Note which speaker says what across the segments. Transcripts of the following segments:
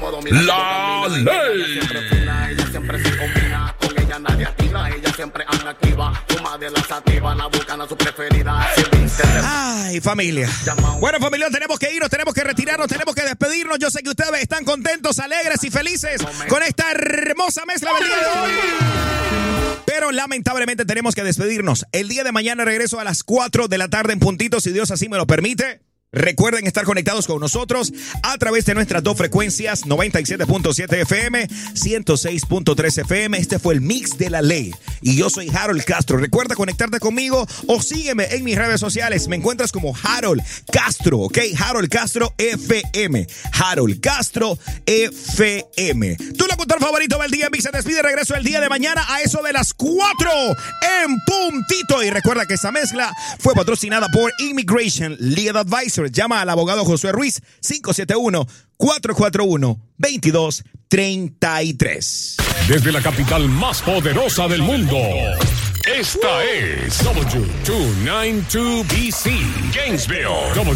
Speaker 1: La ley.
Speaker 2: Ella siempre se combina, con ella nadie activa, ella siempre anda activa, toma de la sativa, la buscan a su preferida.
Speaker 3: Ay, familia. Bueno, familia, tenemos que irnos, tenemos que retirarnos, tenemos que despedirnos. Yo sé que ustedes están contentos, alegres y felices con esta hermosa mezcla del día de hoy. Pero lamentablemente tenemos que despedirnos. El día de mañana regreso a las 4 de la tarde en puntito, si Dios así me lo permite. Recuerden estar conectados con nosotros a través de nuestras dos frecuencias, 97.7 FM, 106.3 FM. Este fue el Mix de la Ley. Y yo soy Harold Castro. Recuerda conectarte conmigo o sígueme en mis redes sociales. Me encuentras como Harold Castro, ¿ok? Harold Castro FM. Harold Castro FM. Tu locutor favorito del día, Mix, se despide. Regreso el día de mañana a eso de las 4 en puntito. Y recuerda que esta mezcla fue patrocinada por Immigration Legal Advisor. Llama al abogado Josué Ruiz, 571-441-2233.
Speaker 1: Desde la capital más poderosa del mundo, esta es W292BC, Gainesville,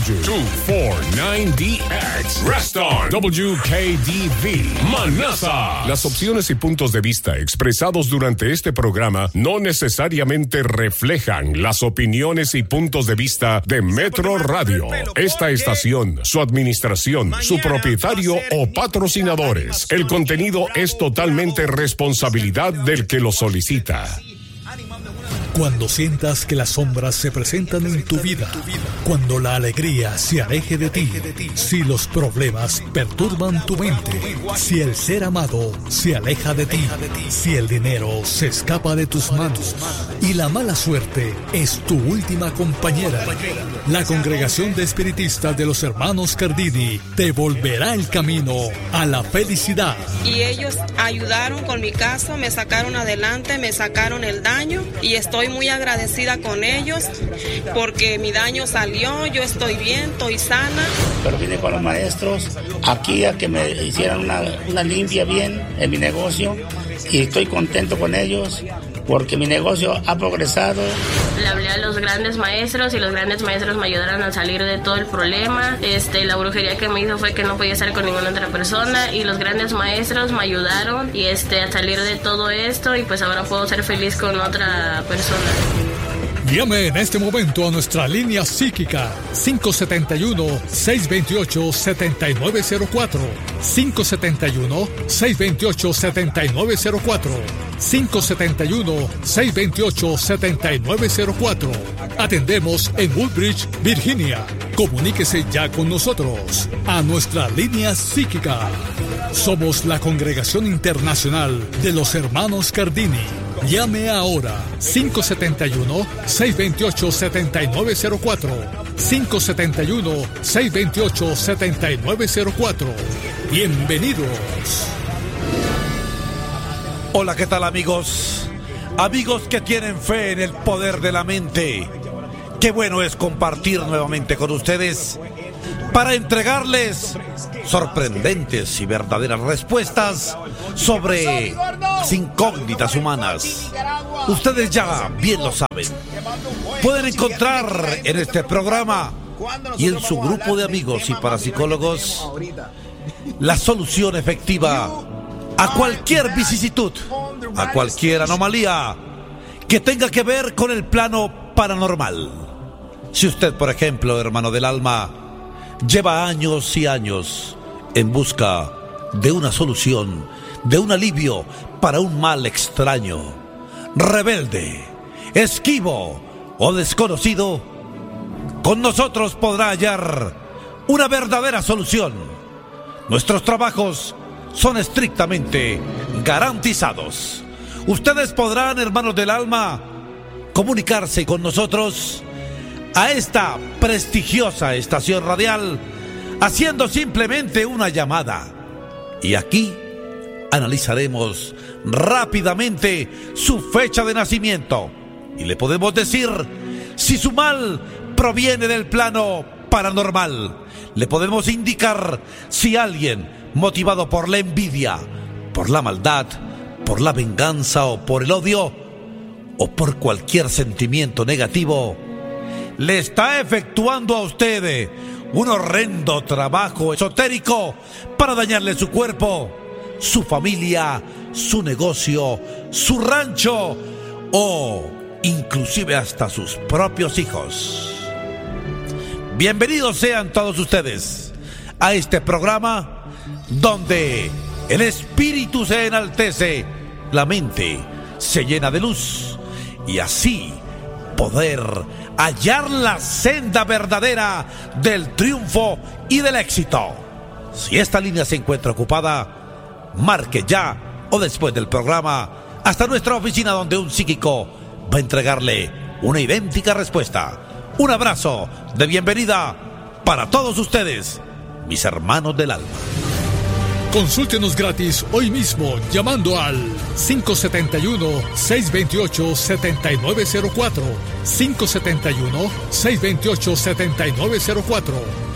Speaker 1: W249DX, Reston, WKDV, Manassa. Las opciones y puntos de vista expresados durante este programa no necesariamente reflejan las opiniones y puntos de vista de Metro Radio, esta estación, su administración, su propietario o patrocinadores. El contenido es totalmente responsabilidad del que lo solicita.
Speaker 4: Cuando sientas que las sombras se presentan en tu vida, cuando la alegría se aleje de ti, si los problemas perturban tu mente, si el ser amado se aleja de ti, si el dinero se escapa de tus manos y la mala suerte es tu última compañera, la Congregación de Espiritistas de los Hermanos Cardini te volverá el camino a la felicidad.
Speaker 5: Y ellos ayudaron con mi caso, me sacaron adelante, me sacaron el daño y estoy muy agradecida con ellos porque mi daño salió, yo estoy bien, estoy sana.
Speaker 6: Pero vine con los maestros aquí a que me hicieran una limpia bien en mi negocio y estoy contento con ellos porque mi negocio ha progresado.
Speaker 7: Le hablé a los grandes maestros y los grandes maestros me ayudaron a salir de todo el problema. La brujería que me hizo fue que no podía estar con ninguna otra persona y los grandes maestros me ayudaron y a salir de todo esto y pues ahora puedo ser feliz con otra persona.
Speaker 4: Llame en este momento a nuestra línea psíquica 571-628-7904 571-628-7904 571-628-7904. Atendemos en Woodbridge, Virginia. Comuníquese ya con nosotros a nuestra línea psíquica. Somos la Congregación Internacional de los Hermanos Cardini. Llame ahora 571-628-7904 571-628-7904. Bienvenidos.
Speaker 8: Hola, ¿qué tal, amigos? Amigos que tienen fe en el poder de la mente. Qué bueno es compartir nuevamente con ustedes para entregarles sorprendentes y verdaderas respuestas sobre incógnitas humanas. Ustedes ya bien lo saben. Pueden encontrar en este programa y en su grupo de amigos y parapsicólogos la solución efectiva a cualquier vicisitud, a cualquier anomalía que tenga que ver con el plano paranormal. Si usted, por ejemplo, hermano del alma, lleva años y años en busca de una solución, de un alivio para un mal extraño, rebelde, esquivo o desconocido, con nosotros podrá hallar una verdadera solución. Nuestros trabajos son estrictamente garantizados. Ustedes podrán, hermanos del alma, comunicarse con nosotros a esta prestigiosa estación radial haciendo simplemente una llamada. Y aquí analizaremos rápidamente su fecha de nacimiento y le podemos decir si su mal proviene del plano paranormal. Le podemos indicar si alguien, motivado por la envidia, por la maldad, por la venganza o por el odio, o por cualquier sentimiento negativo, le está efectuando a usted un horrendo trabajo esotérico para dañarle su cuerpo, su familia, su negocio, su rancho o inclusive hasta sus propios hijos. Bienvenidos sean todos ustedes a este programa donde el espíritu se enaltece, la mente se llena de luz y así poder hallar la senda verdadera del triunfo y del éxito. Si esta línea se encuentra ocupada, marque ya o después del programa hasta nuestra oficina donde un psíquico va a entregarle una idéntica respuesta. Un abrazo de bienvenida para todos ustedes, mis hermanos del alma.
Speaker 4: Consúltenos gratis hoy mismo llamando al 571-628-7904, 571-628-7904,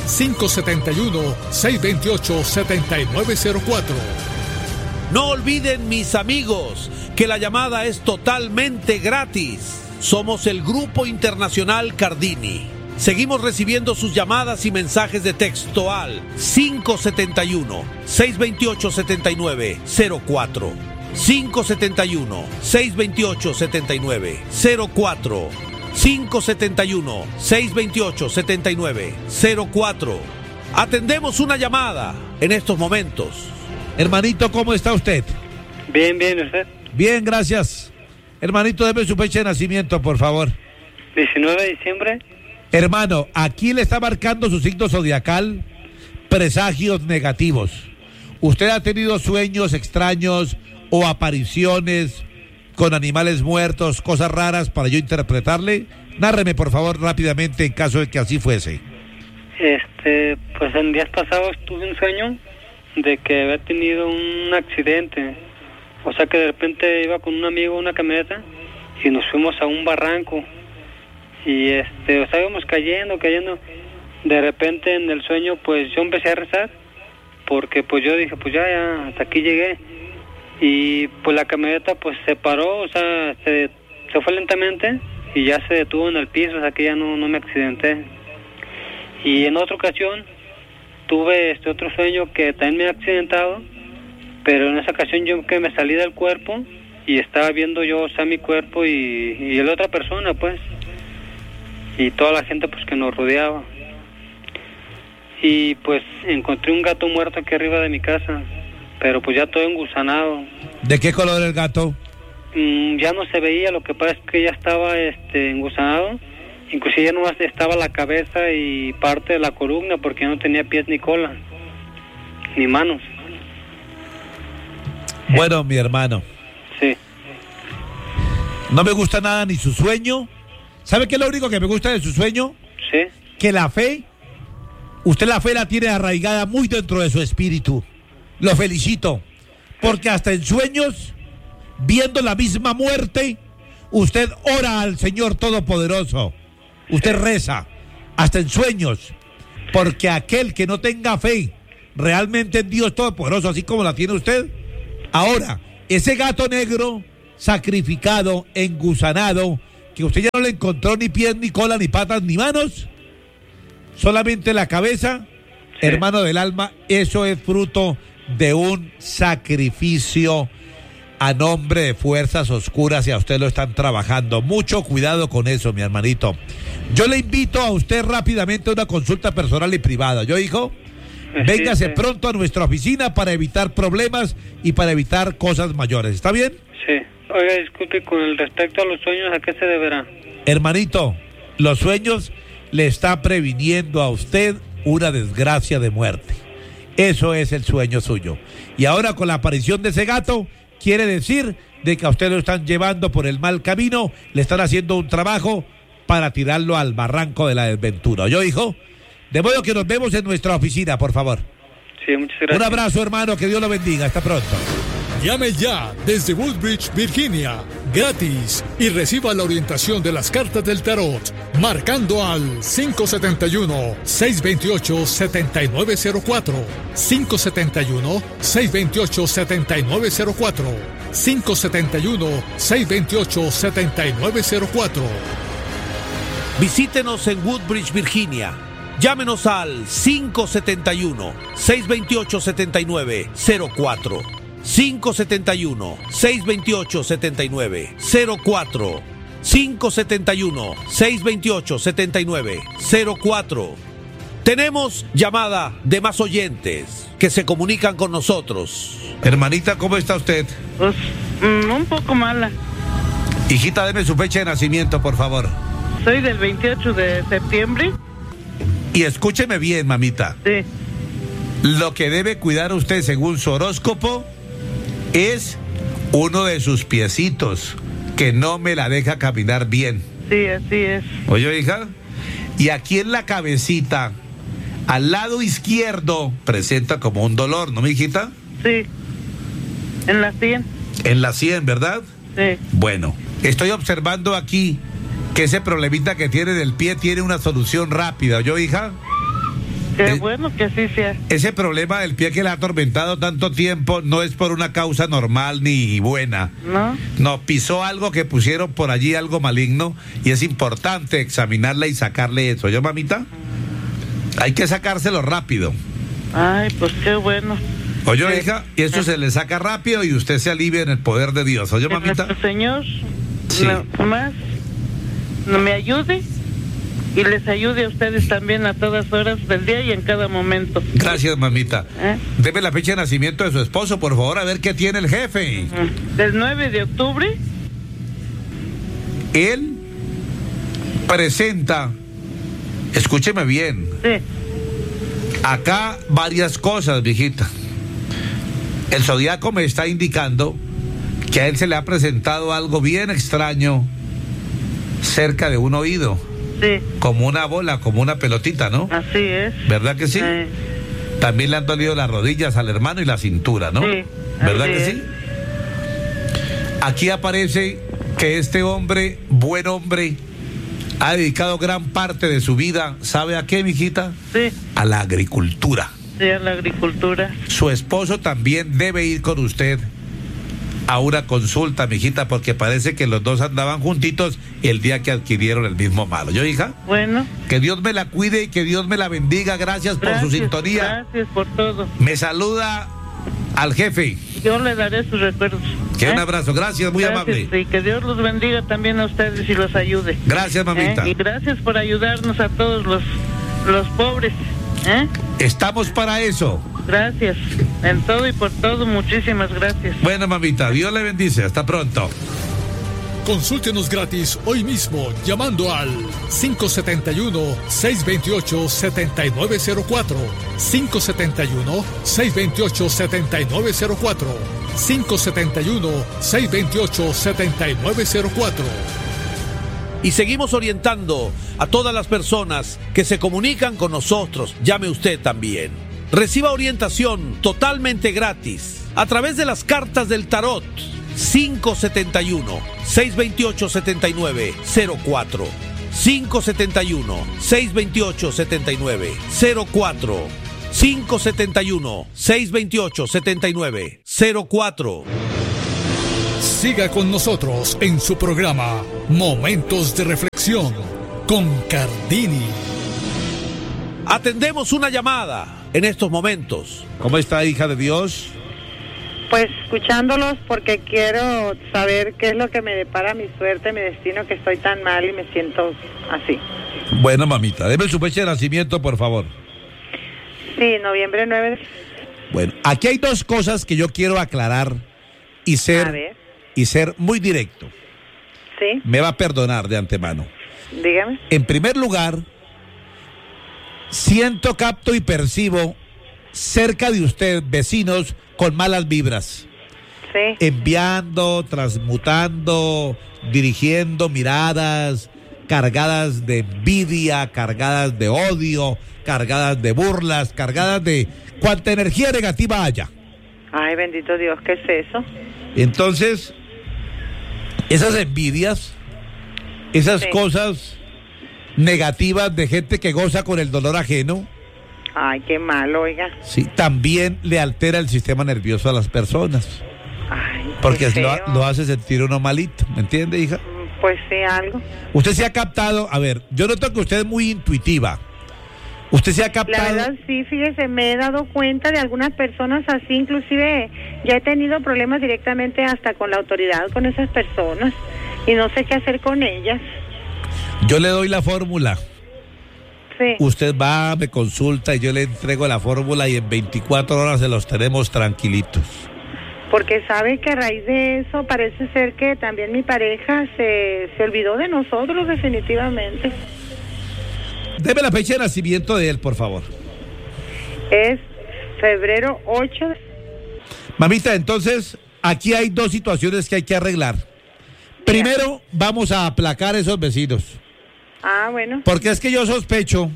Speaker 4: 571-628-7904.
Speaker 8: No olviden, mis amigos, que la llamada es totalmente gratis. Somos el Grupo Internacional Cardini. Seguimos recibiendo sus llamadas y mensajes de texto al 571-628-7904. 571-628-7904. 571-628-7904. Atendemos una llamada en estos momentos. Hermanito, ¿cómo está usted?
Speaker 9: Bien, ¿usted?
Speaker 8: Bien, gracias. Hermanito, deme su fecha de nacimiento, por favor.
Speaker 9: 19 de diciembre.
Speaker 8: Hermano, aquí le está marcando su signo zodiacal, presagios negativos. ¿Usted ha tenido sueños extraños o apariciones con animales muertos, cosas raras para yo interpretarle? Nárreme, por favor, rápidamente en caso de que así fuese.
Speaker 9: Pues en días pasados tuve un sueño de que había tenido un accidente. O sea que de repente iba con un amigo en una camioneta y nos fuimos a un barranco. Y íbamos cayendo. De repente en el sueño pues yo empecé a rezar, porque pues yo dije pues ya hasta aquí llegué. Y pues la camioneta pues se paró, o sea, se fue lentamente y ya se detuvo en el piso, o sea que ya no me accidenté. Y en otra ocasión tuve otro sueño que también me he accidentado, pero en esa ocasión yo que me salí del cuerpo y estaba viendo yo, o sea, mi cuerpo y la otra persona pues, y toda la gente pues que nos rodeaba. Y pues encontré un gato muerto aquí arriba de mi casa, pero pues ya todo engusanado.
Speaker 8: ¿De qué color el gato?
Speaker 9: Ya no se veía, lo que pasa es que ya estaba engusanado. Inclusive ya nomás estaba la cabeza y parte de la columna, porque ya no tenía pies ni cola, ni manos.
Speaker 8: Bueno, mi hermano.
Speaker 9: Sí.
Speaker 8: No me gusta nada ni su sueño. ¿Sabe qué es lo único que me gusta de su sueño?
Speaker 9: Sí.
Speaker 8: Que la fe, usted la fe la tiene arraigada muy dentro de su espíritu. Lo felicito, porque hasta en sueños, viendo la misma muerte, usted ora al Señor Todopoderoso. Usted reza, hasta en sueños, porque aquel que no tenga fe realmente en Dios Todopoderoso, así como la tiene usted, ahora, ese gato negro sacrificado, engusanado, que usted ya no le encontró ni pies, ni cola, ni patas, ni manos, solamente la cabeza, sí. Hermano del alma, eso es fruto de un sacrificio a nombre de fuerzas oscuras y a usted lo están trabajando. Mucho cuidado con eso, mi hermanito. Yo le invito a usted rápidamente a una consulta personal y privada. ¿Yo, hijo? Véngase pronto a nuestra oficina para evitar problemas y para evitar cosas mayores. ¿Está bien?
Speaker 9: Sí. Oiga, disculpe, con el respecto a los sueños, ¿a qué se deberá?
Speaker 8: Hermanito, los sueños le está previniendo a usted una desgracia de muerte. Eso es el sueño suyo. Y ahora con la aparición de ese gato, quiere decir de que a usted lo están llevando por el mal camino, le están haciendo un trabajo para tirarlo al barranco de la desventura. ¿Oyó, hijo? De modo que nos vemos en nuestra oficina, por favor.
Speaker 9: Sí, muchas gracias.
Speaker 8: Un abrazo, hermano, que Dios lo bendiga. Hasta pronto.
Speaker 4: Llame ya desde Woodbridge, Virginia, gratis, y reciba la orientación de las cartas del tarot, marcando al 571-628-7904, 571-628-7904, 571-628-7904.
Speaker 8: Visítenos en Woodbridge, Virginia. Llámenos al 571-628-7904. 571-628-7904. 571-628-7904. Tenemos llamada de más oyentes que se comunican con nosotros. Hermanita, ¿cómo está usted?
Speaker 10: Pues un poco mala.
Speaker 8: Hijita, deme su fecha de nacimiento, por favor.
Speaker 10: Soy del 28 de septiembre.
Speaker 8: Y escúcheme bien, mamita.
Speaker 10: Sí.
Speaker 8: Lo que debe cuidar usted según su horóscopo es uno de sus piecitos, que no me la deja caminar bien.
Speaker 10: Sí, así es.
Speaker 8: Oye, hija, y aquí en la cabecita, al lado izquierdo, presenta como un dolor, ¿no, mi hijita?
Speaker 10: Sí. En la 100.
Speaker 8: En la 100, ¿verdad?
Speaker 10: Sí.
Speaker 8: Bueno, estoy observando aquí que ese problemita que tiene del pie tiene una solución rápida, ¿oyó, hija?
Speaker 10: Qué bueno que así sea.
Speaker 8: Ese problema del pie que le ha atormentado tanto tiempo no es por una causa normal ni buena.
Speaker 10: ¿No?
Speaker 8: No, pisó algo que pusieron por allí, algo maligno, y es importante examinarla y sacarle eso, ¿oyó, mamita? Hay que sacárselo rápido.
Speaker 10: Ay, pues qué bueno.
Speaker 8: ¿Oyó, hija? Y eso se le saca rápido y usted se alivia en el poder de Dios, ¿oyó, mamita?
Speaker 10: Nuestro Señor,
Speaker 8: sí,
Speaker 10: más no me ayude y les ayude a ustedes también a todas horas del día y en cada momento.
Speaker 8: Gracias, mamita. Deme la fecha de nacimiento de su esposo, por favor, a ver qué tiene el jefe.
Speaker 10: Del 9 de octubre.
Speaker 8: Él presenta, escúcheme bien.
Speaker 10: Sí.
Speaker 8: Acá varias cosas, viejita. El zodiaco me está indicando que a él se le ha presentado algo bien extraño cerca de un oído.
Speaker 10: Sí.
Speaker 8: Como una bola, como una pelotita, ¿no?
Speaker 10: Así es.
Speaker 8: ¿Verdad que sí? También le han dolido las rodillas al hermano y la cintura, ¿no?
Speaker 10: Sí.
Speaker 8: ¿Verdad que sí? Aquí aparece que este hombre, buen hombre, ha dedicado gran parte de su vida, ¿sabe a qué, mijita?
Speaker 10: Sí.
Speaker 8: A la agricultura.
Speaker 10: Sí, a la agricultura.
Speaker 8: Su esposo también debe ir con usted a una consulta, mijita, porque parece que los dos andaban juntitos el día que adquirieron el mismo malo. ¿Yo, hija?
Speaker 10: Bueno.
Speaker 8: Que Dios me la cuide y que Dios me la bendiga. Gracias por su sintonía.
Speaker 10: Gracias por todo.
Speaker 8: Me saluda al jefe.
Speaker 10: Yo le daré sus recuerdos.
Speaker 8: Que un abrazo. Gracias, muy amable.
Speaker 10: Y que Dios los bendiga también a ustedes y los ayude.
Speaker 8: Gracias, mamita.
Speaker 10: Y gracias por ayudarnos a todos los pobres.
Speaker 8: Estamos para eso.
Speaker 10: Gracias. En todo y por todo, muchísimas gracias.
Speaker 8: Bueno, mamita, Dios le bendice. Hasta pronto.
Speaker 4: Consúltenos gratis hoy mismo llamando al 571-628-7904. 571-628-7904. 571-628-7904.
Speaker 8: Y seguimos orientando a todas las personas que se comunican con nosotros. Llame usted también. Reciba orientación totalmente gratis a través de las cartas del tarot. 571-628-7904. 571-628-7904. 571-628-7904.
Speaker 4: Siga con nosotros en su programa Momentos de Reflexión con Cardini.
Speaker 8: Atendemos una llamada en estos momentos. ¿Cómo está, hija de Dios?
Speaker 11: Pues escuchándolos porque quiero saber qué es lo que me depara mi suerte, mi destino, que estoy tan mal y me siento así.
Speaker 8: Bueno, mamita, deme su fecha de nacimiento, por favor.
Speaker 11: Sí, noviembre 9.
Speaker 8: Bueno, aquí hay dos cosas que yo quiero aclarar y ser muy directo.
Speaker 11: Sí.
Speaker 8: Me va a perdonar de antemano.
Speaker 11: Dígame.
Speaker 8: En primer lugar, siento, capto y percibo cerca de usted vecinos con malas vibras.
Speaker 11: Sí.
Speaker 8: Enviando, transmutando, dirigiendo miradas cargadas de envidia, cargadas de odio, cargadas de burlas, cargadas de cuanta energía negativa haya.
Speaker 11: Ay, bendito Dios, ¿qué es eso?
Speaker 8: Entonces, esas envidias, esas cosas negativas de gente que goza con el dolor ajeno.
Speaker 11: Ay, qué mal, oiga.
Speaker 8: Sí, también le altera el sistema nervioso a las personas.
Speaker 11: Ay,
Speaker 8: porque
Speaker 11: qué feo.
Speaker 8: lo hace sentir uno malito, ¿me entiende, hija?
Speaker 11: Pues sí, algo.
Speaker 8: Usted se ha captado, a ver, yo noto que usted es muy intuitiva. ¿Usted se ha captado?
Speaker 11: La verdad, sí, fíjese, me he dado cuenta de algunas personas así, inclusive ya he tenido problemas directamente hasta con la autoridad, con esas personas, y no sé qué hacer con ellas.
Speaker 8: Yo le doy la fórmula.
Speaker 11: Sí.
Speaker 8: Usted va, me consulta y yo le entrego la fórmula y en 24 horas se los tenemos tranquilitos.
Speaker 11: Porque sabe que a raíz de eso parece ser que también mi pareja se olvidó de nosotros definitivamente.
Speaker 8: Deme la fecha de nacimiento de él, por favor.
Speaker 11: Es febrero 8.
Speaker 8: Mamita, entonces, aquí hay dos situaciones que hay que arreglar. Primero, vamos a aplacar a esos vecinos.
Speaker 11: Ah, bueno.
Speaker 8: Porque es que yo sospecho,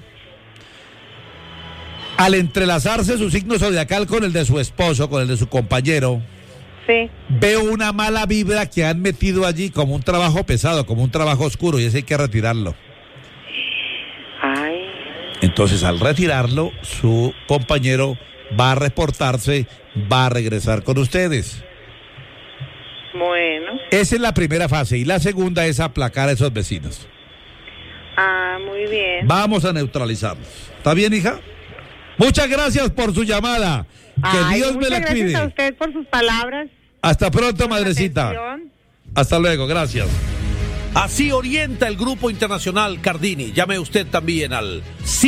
Speaker 8: al entrelazarse su signo zodiacal con el de su esposo, con el de su compañero,
Speaker 11: sí,
Speaker 8: veo una mala vibra que han metido allí como un trabajo pesado, como un trabajo oscuro, y ese hay que retirarlo.
Speaker 11: Ay.
Speaker 8: Entonces, al retirarlo, su compañero va a reportarse, va a regresar con ustedes.
Speaker 11: Bueno.
Speaker 8: Esa es la primera fase, y la segunda es aplacar a esos vecinos.
Speaker 11: Ah, muy bien.
Speaker 8: Vamos a neutralizarlos. ¿Está bien, hija? Muchas gracias por su llamada. Que Dios me la cuide.
Speaker 11: Gracias a usted por sus palabras.
Speaker 8: Hasta pronto, madrecita. Hasta luego, gracias.
Speaker 12: Así orienta el Grupo Internacional Cardini. Llame usted también al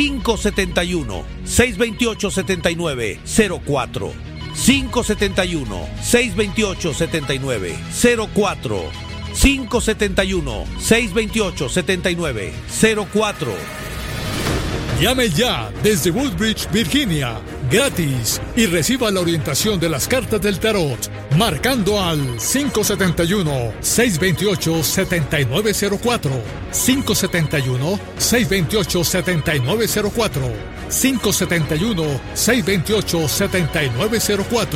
Speaker 12: 571-628-7904. 571-628-7904. 571-628-7904.
Speaker 4: Llame ya desde Woodbridge, Virginia, gratis, y reciba la orientación de las cartas del tarot, marcando al 571-628-7904, 571-628-7904, 571-628-7904.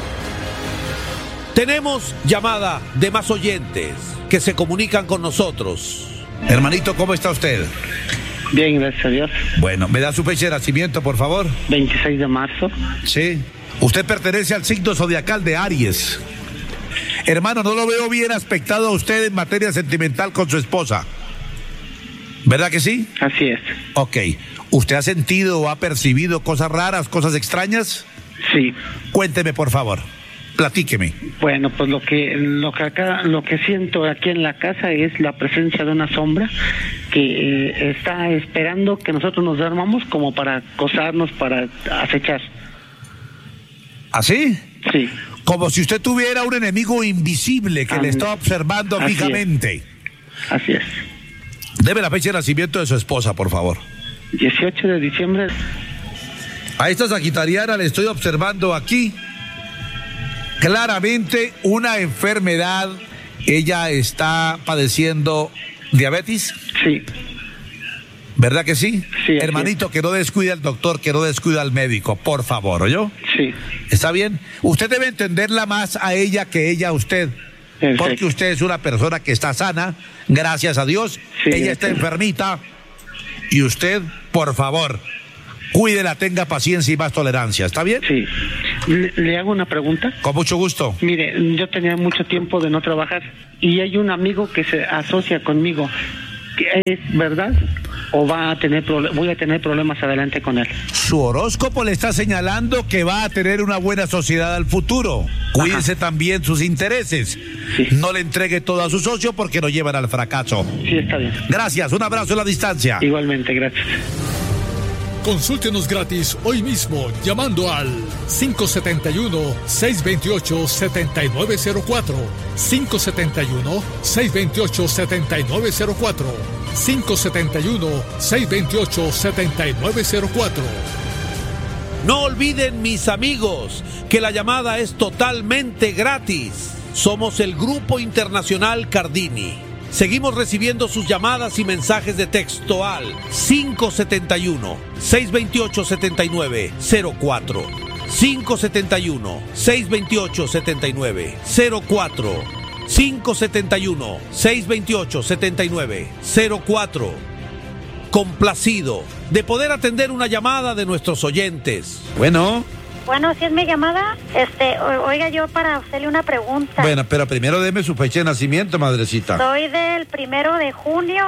Speaker 12: Tenemos llamada de más oyentes que se comunican con nosotros.
Speaker 8: Hermanito, ¿cómo está usted?
Speaker 13: Bien, gracias a Dios.
Speaker 8: Bueno, ¿me da su fecha de nacimiento, por favor?
Speaker 13: 26 de marzo.
Speaker 8: Sí. Usted pertenece al signo zodiacal de Aries. Hermano, no lo veo bien aspectado a usted en materia sentimental con su esposa. ¿Verdad que sí?
Speaker 13: Así es.
Speaker 8: Ok. ¿Usted ha sentido o ha percibido cosas raras, cosas extrañas?
Speaker 13: Sí.
Speaker 8: Cuénteme, por favor. Platíqueme.
Speaker 13: Bueno, pues lo que siento aquí en la casa es la presencia de una sombra que está esperando que nosotros nos duermamos como para acosarnos, para acechar.
Speaker 8: ¿Así?
Speaker 13: Sí.
Speaker 8: Como si usted tuviera un enemigo invisible que le está observando fijamente.
Speaker 13: Así es.
Speaker 8: Deme la fecha de nacimiento de su esposa, por favor.
Speaker 13: 18 de diciembre.
Speaker 8: A esta sagitariana le estoy observando aquí claramente una enfermedad. Ella está padeciendo diabetes.
Speaker 13: Sí.
Speaker 8: ¿Verdad que sí?
Speaker 13: Sí.
Speaker 8: Hermanito, que no descuida al doctor, que no descuida al médico, por favor, ¿oyó?
Speaker 13: Sí.
Speaker 8: ¿Está bien? Usted debe entenderla más a ella que ella a usted. Perfecto. Porque usted es una persona que está sana, gracias a Dios. Sí, ella está enfermita. Y usted, por favor, cuídela, tenga paciencia y más tolerancia. ¿Está bien?
Speaker 13: Sí. ¿Le hago una pregunta?
Speaker 8: Con mucho gusto.
Speaker 13: Mire, yo tenía mucho tiempo de no trabajar y hay un amigo que se asocia conmigo. ¿Es verdad o voy a tener problemas adelante con él?
Speaker 8: Su horóscopo le está señalando que va a tener una buena sociedad al futuro. Cuídense también sus intereses. Sí. No le entregue todo a su socio porque lo llevan al fracaso.
Speaker 13: Sí, está bien.
Speaker 8: Gracias, un abrazo a la distancia.
Speaker 13: Igualmente, gracias.
Speaker 4: Consúltenos gratis hoy mismo llamando al 571-628-7904, 571-628-7904, 571-628-7904.
Speaker 12: No olviden, mis amigos, que la llamada es totalmente gratis. Somos el Grupo Internacional Cardini. Seguimos recibiendo sus llamadas y mensajes de texto al 571-628-7904. 571-628-7904. 571-628-7904. Complacido de poder atender una llamada de nuestros oyentes.
Speaker 8: Bueno,
Speaker 14: si es mi llamada, oiga, yo para hacerle una pregunta.
Speaker 8: Bueno, pero primero deme su fecha de nacimiento, madrecita.
Speaker 14: Soy del 1 de junio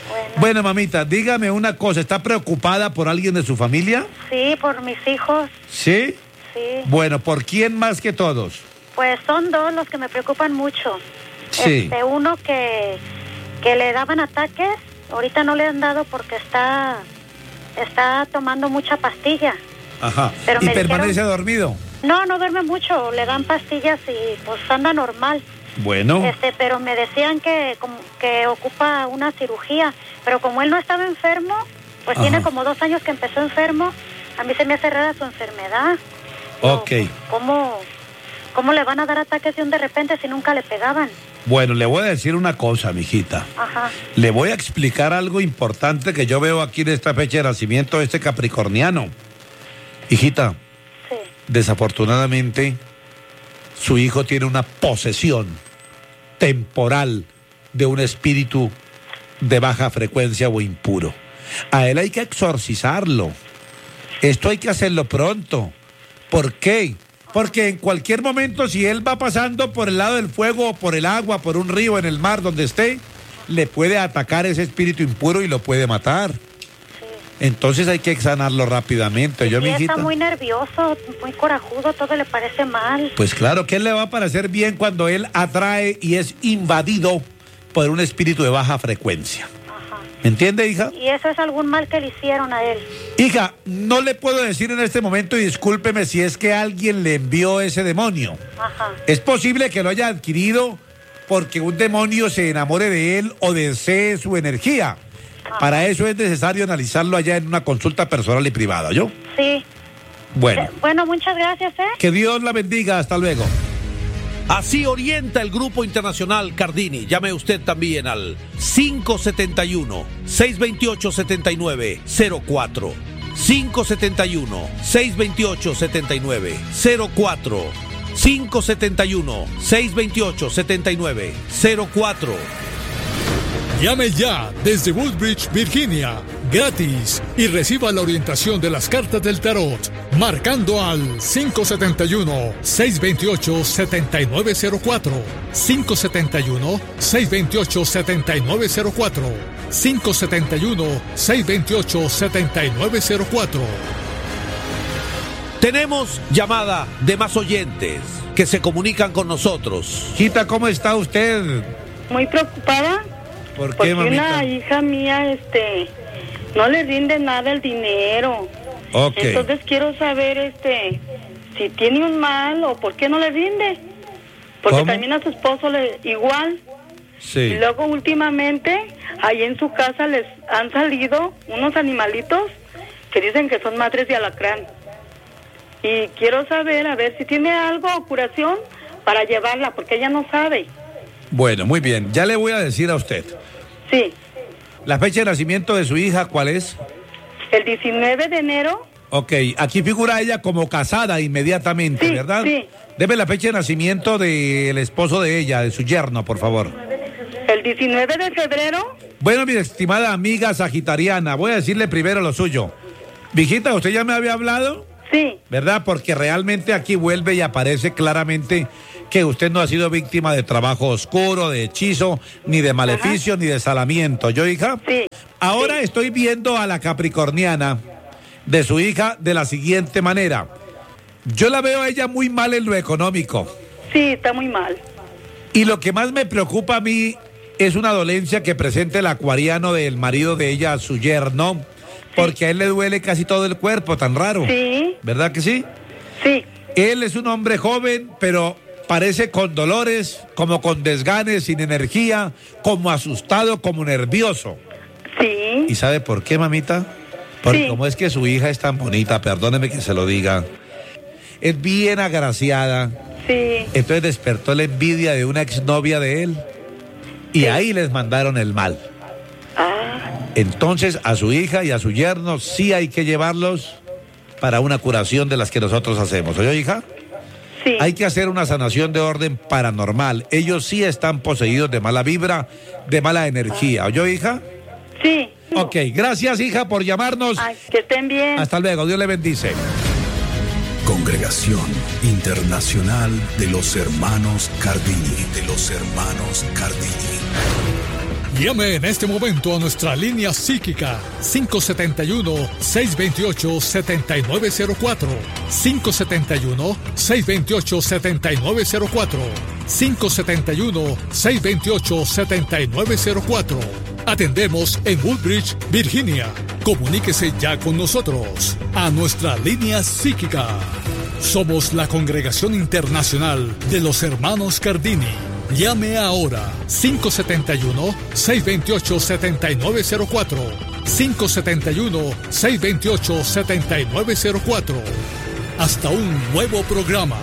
Speaker 8: Bueno, mamita, dígame una cosa, ¿está preocupada por alguien de su familia?
Speaker 14: Sí, por mis hijos.
Speaker 8: ¿Sí?
Speaker 14: Sí.
Speaker 8: Bueno, ¿por quién más que todos?
Speaker 14: Pues son dos los que me preocupan mucho.
Speaker 8: Sí.
Speaker 14: Uno que le daban ataques, ahorita no le han dado porque está tomando mucha pastilla.
Speaker 8: Ajá.
Speaker 14: Pero
Speaker 8: ¿Y
Speaker 14: me
Speaker 8: permanece
Speaker 14: dijeron,
Speaker 8: dormido?
Speaker 14: No duerme mucho, le dan pastillas y pues anda normal.
Speaker 8: Bueno.
Speaker 14: Pero me decían que ocupa una cirugía, pero como él no estaba enfermo, pues tiene como 2 años que empezó enfermo, a mí se me hace rara su enfermedad.
Speaker 8: Ok.
Speaker 14: ¿Cómo le van a dar ataques de repente si nunca le pegaban?
Speaker 8: Bueno, le voy a decir una cosa, mijita.
Speaker 14: Ajá.
Speaker 8: Le voy a explicar algo importante que yo veo aquí en esta fecha de nacimiento de este capricorniano. Hijita,
Speaker 14: sí.
Speaker 8: Desafortunadamente, su hijo tiene una posesión temporal de un espíritu de baja frecuencia o impuro. A él hay que exorcizarlo. Esto hay que hacerlo pronto. ¿Por qué? Porque en cualquier momento, si él va pasando por el lado del fuego o por el agua, por un río, en el mar, donde esté, le puede atacar ese espíritu impuro y lo puede matar. Entonces hay que sanarlo rápidamente.
Speaker 14: Sí, está muy nervioso, muy corajudo, todo le parece mal.
Speaker 8: Pues claro, ¿qué le va a parecer bien cuando él atrae y es invadido por un espíritu de baja frecuencia?
Speaker 14: Ajá.
Speaker 8: ¿Me entiende, hija?
Speaker 14: Y eso es algún mal que le hicieron a él.
Speaker 8: Hija, no le puedo decir en este momento, y discúlpeme si es que alguien le envió ese demonio.
Speaker 14: Ajá.
Speaker 8: Es posible que lo haya adquirido porque un demonio se enamore de él o desee su energía. Para eso es necesario analizarlo allá en una consulta personal y privada, ¿yo?
Speaker 14: Sí.
Speaker 8: Bueno.
Speaker 14: Bueno, muchas gracias,
Speaker 8: Que Dios la bendiga, hasta luego.
Speaker 12: Así orienta el Grupo Internacional Cardini. Llame usted también al 571-628-7904. 571-628-7904. 571-628-7904.
Speaker 4: Llame ya desde Woodbridge, Virginia, gratis, y reciba la orientación de las cartas del tarot, marcando al 571-628-7904, 571-628-7904, 571-628-7904.
Speaker 12: Tenemos llamada de más oyentes que se comunican con nosotros.
Speaker 8: Chita, ¿cómo está usted?
Speaker 15: Muy preocupada.
Speaker 8: ¿Por qué,
Speaker 15: porque
Speaker 8: mamita?
Speaker 15: una hija mía, no le rinde nada el dinero.
Speaker 8: Ok.
Speaker 15: Entonces quiero saber, si tiene un mal o por qué no le rinde. Porque
Speaker 8: ¿Cómo?
Speaker 15: también a su esposo igual.
Speaker 8: Sí.
Speaker 15: Y luego últimamente, ahí en su casa les han salido unos animalitos que dicen que son madres de alacrán. Y quiero saber, a ver si tiene algo o curación para llevarla, porque ella no sabe.
Speaker 8: Bueno, muy bien. Ya le voy a decir a usted.
Speaker 15: Sí.
Speaker 8: ¿La fecha de nacimiento de su hija cuál es?
Speaker 15: El 19 de enero.
Speaker 8: Ok, aquí figura ella como casada inmediatamente,
Speaker 15: Sí,
Speaker 8: ¿verdad?
Speaker 15: sí.
Speaker 8: Deme la fecha de nacimiento del esposo de ella, de su yerno, por favor.
Speaker 15: El 19 de febrero.
Speaker 8: Bueno, mi estimada amiga sagitariana, voy a decirle primero lo suyo. Vigita, ¿usted ya me había hablado?
Speaker 15: Sí.
Speaker 8: ¿Verdad? Porque realmente aquí vuelve y aparece claramente que usted no ha sido víctima de trabajo oscuro, de hechizo, ni de maleficio, ni de salamiento. ¿Yo, hija?
Speaker 15: Sí.
Speaker 8: Ahora estoy viendo a la capricorniana de su hija de la siguiente manera. Yo la veo a ella muy mal en lo económico.
Speaker 15: Sí, está muy mal.
Speaker 8: Y lo que más me preocupa a mí es una dolencia que presenta el acuariano del marido de ella a su yerno, porque a él le duele casi todo el cuerpo, tan raro.
Speaker 15: Sí.
Speaker 8: ¿Verdad que sí?
Speaker 15: Sí.
Speaker 8: Él es un hombre joven, pero parece con dolores, como con desganes, sin energía, como asustado, como nervioso.
Speaker 15: Sí.
Speaker 8: ¿Y sabe por qué, mamita? Porque
Speaker 15: Sí.
Speaker 8: como es que su hija es tan bonita, perdóneme que se lo diga, es bien agraciada.
Speaker 15: Sí.
Speaker 8: Entonces despertó la envidia de una exnovia de él. Y ahí les mandaron el mal. Entonces a su hija y a su yerno sí hay que llevarlos para una curación de las que nosotros hacemos. ¿Oye, hija?
Speaker 15: Sí.
Speaker 8: Hay que hacer una sanación de orden paranormal. Ellos sí están poseídos de mala vibra, de mala energía. ¿Oye, hija?
Speaker 15: Sí.
Speaker 8: Ok, gracias, hija, por llamarnos.
Speaker 15: Ay, que estén bien.
Speaker 8: Hasta luego, Dios le bendice.
Speaker 16: Congregación Internacional de los Hermanos Cardini.
Speaker 4: Llame en este momento a nuestra línea psíquica 571-628-7904. 571-628-7904. 571-628-7904. Atendemos en Woodbridge, Virginia. Comuníquese ya con nosotros a nuestra línea psíquica. Somos la Congregación Internacional de los Hermanos Cardini. Llame ahora 571-628-7904. 571-628-7904. Hasta un nuevo programa.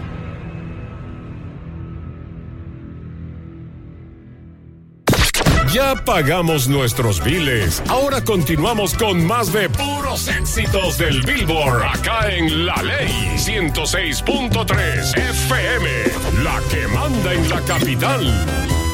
Speaker 1: Ya pagamos nuestros biles. Ahora continuamos con más de puros éxitos del Billboard. Acá en La Ley 106.3 FM. La que manda en la capital.